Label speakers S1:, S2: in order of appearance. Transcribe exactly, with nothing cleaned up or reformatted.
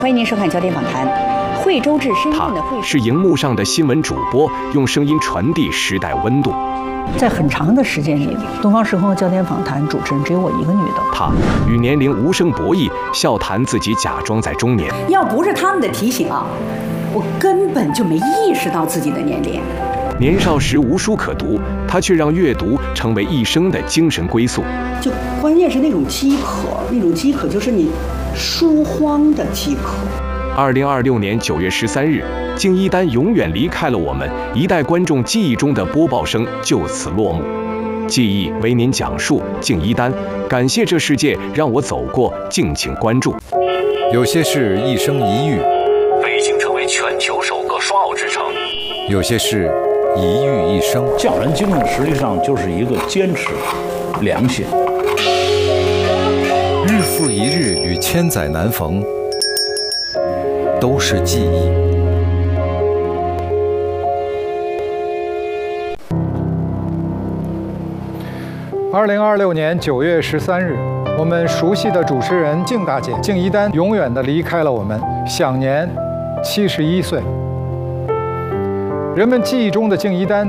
S1: 欢迎您收看焦点访谈。惠州至深圳的惠
S2: 他是荧幕上的新闻主播，用声音传递时代温度。
S3: 在很长的时间里，东方时空的焦点访谈主持人只有我一个女的。
S2: 他与年龄无声博弈，笑谈自己假装在中年。
S1: 要不是他们的提醒啊，我根本就没意识到自己的年龄。
S2: 年少时无书可读，他却让阅读成为一生的精神归宿。
S4: 就关键是那种饥渴，那种饥渴就是你书荒的饥渴。
S2: 二零二六年九月十三日，敬一丹永远离开了我们，一代观众记忆中的播报声就此落幕。记忆为您讲述敬一丹，感谢这世界让我走过，敬请关注。
S5: 有些事一生一遇，
S2: 北京成为全球首个刷袄之城。
S5: 有些事一遇一生。
S6: 匠人精神实际上就是一个坚持、良心。
S5: 日复一日与千载难逢，都是记忆。
S7: 二零二六年九月十三日，我们熟悉的主持人敬大姐敬一丹永远地离开了我们，享年七十一岁。人们记忆中的敬一丹